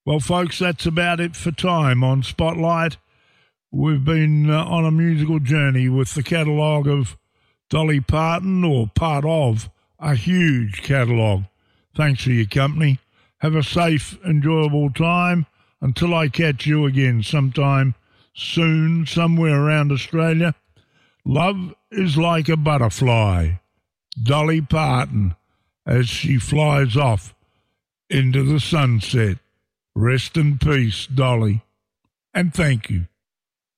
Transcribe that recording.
Well, folks, that's about it for time on Spotlight. We've been on a musical journey with the catalogue of Dolly Parton, or part of a huge catalogue. Thanks for your company. Have a safe, enjoyable time until I catch you again sometime soon, somewhere around Australia. Love is like a butterfly. Dolly Parton, as she flies off into the sunset. Rest in peace, Dolly. And thank you.